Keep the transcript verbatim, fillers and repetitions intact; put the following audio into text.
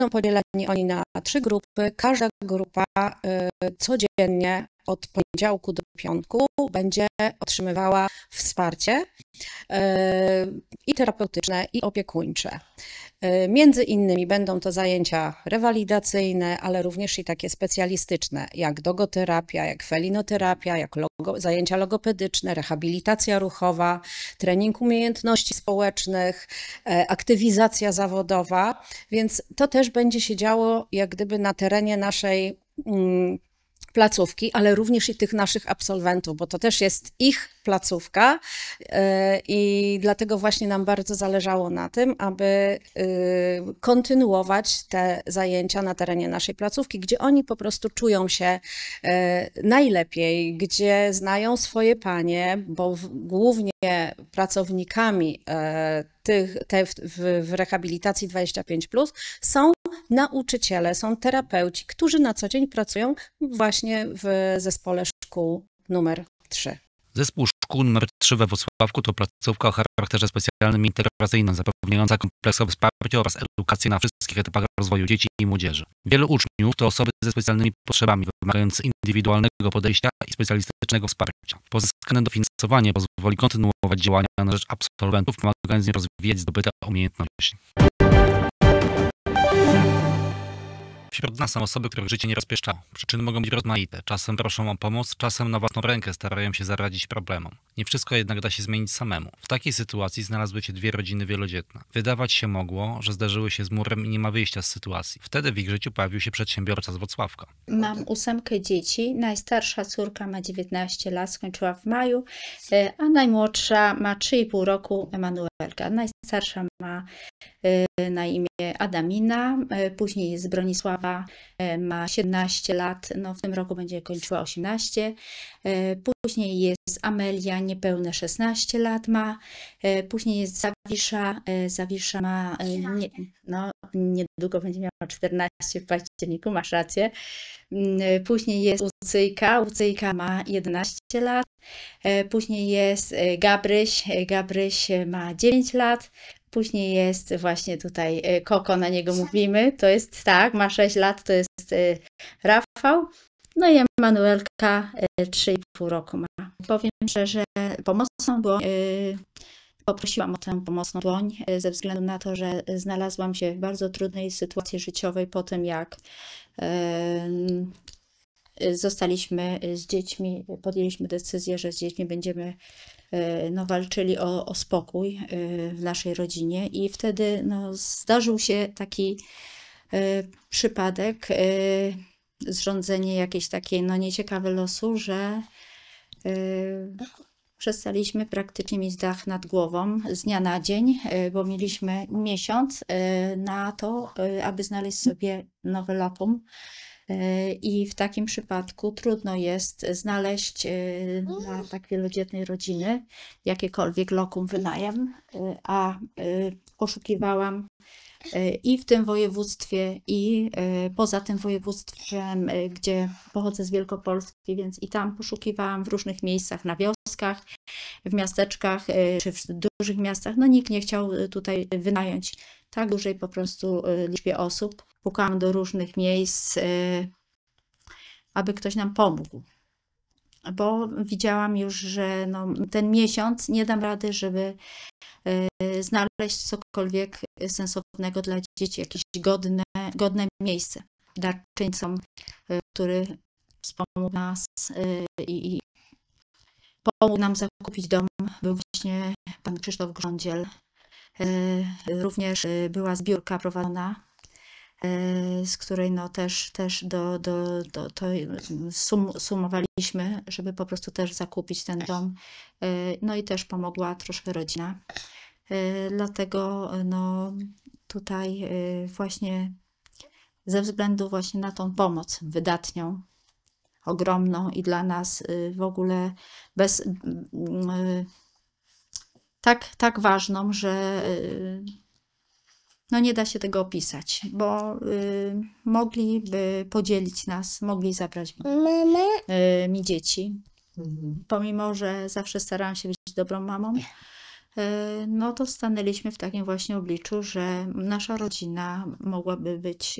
podzieleni oni na trzy grupy. Każda grupa codziennie od poniedziałku do piątku będzie otrzymywała wsparcie i terapeutyczne, i opiekuńcze. Między innymi będą to zajęcia rewalidacyjne, ale również i takie specjalistyczne, jak dogoterapia, jak felinoterapia, jak logo, zajęcia logopedyczne, rehabilitacja ruchowa, trening umiejętności społecznych, aktywizacja zawodowa, więc to też będzie się działo jak gdyby na terenie naszej placówki, ale również i tych naszych absolwentów, bo to też jest ich placówka i dlatego właśnie nam bardzo zależało na tym, aby kontynuować te zajęcia na terenie naszej placówki, gdzie oni po prostu czują się najlepiej, gdzie znają swoje panie, bo głównie pracownikami tych, te w, w rehabilitacji dwadzieścia pięć plus są nauczyciele, są terapeuci, którzy na co dzień pracują właśnie w zespole szkół numer trzy. Zespół szkół numer trzy we Włocławku to placówka o charakterze specjalnym i integracyjnym, zapewniająca kompleksowe wsparcie oraz edukację na wszystkich etapach rozwoju dzieci i młodzieży. Wielu uczniów to osoby ze specjalnymi potrzebami, wymagające indywidualnego podejścia i specjalistycznego wsparcia. Pozyskane dofinansowanie pozwoli kontynuować działania na rzecz absolwentów, pomagając im rozwijać zdobyte umiejętności. Wśród nas są osoby, których życie nie rozpieszczało. Przyczyny mogą być rozmaite. Czasem proszą o pomoc, czasem na własną rękę starają się zaradzić problemom. Nie wszystko jednak da się zmienić samemu. W takiej sytuacji znalazły się dwie rodziny wielodzietne. Wydawać się mogło, że zderzyły się z murem i nie ma wyjścia z sytuacji. Wtedy w ich życiu pojawił się przedsiębiorca z Włocławka. Mam ósemkę dzieci. Najstarsza córka ma dziewiętnaście lat, skończyła w maju, a najmłodsza ma trzy i pół roku, Emanuelka. Najstarsza ma na imię Adamina, później jest Bronisława, ma siedemnaście lat, no w tym roku będzie kończyła osiemnaście, później jest Amelia, nipełne szesnaście lat ma, później jest Zawisza, Zawisza ma, nie, no niedługo będzie miała czternaście w październiku, masz rację, później jest Ucyjka, Ucyjka ma jedenaście lat, później jest Gabryś, Gabryś ma dziewięć lat, później jest właśnie tutaj Koko, na niego mówimy, to jest tak, ma sześć lat, to jest Rafał, no i Emanuelka trzy i pół roku ma. Powiem szczerze, pomocną dłoń, poprosiłam o tę pomocną dłoń ze względu na to, że znalazłam się w bardzo trudnej sytuacji życiowej po tym, jak zostaliśmy z dziećmi, podjęliśmy decyzję, że z dziećmi będziemy no, walczyli o, o spokój w naszej rodzinie i wtedy no, zdarzył się taki przypadek, zrządzenie jakieś takie no, nieciekawe losu, że przestaliśmy praktycznie mieć dach nad głową z dnia na dzień, bo mieliśmy miesiąc na to, aby znaleźć sobie nowe lokum. I w takim przypadku trudno jest znaleźć dla tak wielodzietnej rodziny jakiekolwiek lokum wynajem, a poszukiwałam i w tym województwie, i poza tym województwem, gdzie pochodzę z Wielkopolski, więc i tam poszukiwałam w różnych miejscach, na wioskach, w miasteczkach, czy w dużych miastach. No nikt nie chciał tutaj wynająć tak dużej po prostu liczbie osób. Pukałam do różnych miejsc, aby ktoś nam pomógł. Bo widziałam już, że no, ten miesiąc nie dam rady, żeby znaleźć cokolwiek sensownego dla dzieci, jakieś godne, godne miejsce. Darczyńcom, który wspomógł nas i, i pomógł nam zakupić dom, był właśnie pan Krzysztof Grządziel. Również była zbiórka prowadzona, z której no też, też do, do, do, to sum, sumowaliśmy, żeby po prostu też zakupić ten dom. No i też pomogła troszkę rodzina. Dlatego no tutaj właśnie ze względu właśnie na tą pomoc wydatnią, ogromną i dla nas w ogóle bez tak, tak ważną, że no nie da się tego opisać, bo y, mogliby podzielić nas, mogli zabrać y, mi dzieci. Mhm. Pomimo, że zawsze starałam się być dobrą mamą, no to stanęliśmy w takim właśnie obliczu, że nasza rodzina mogłaby być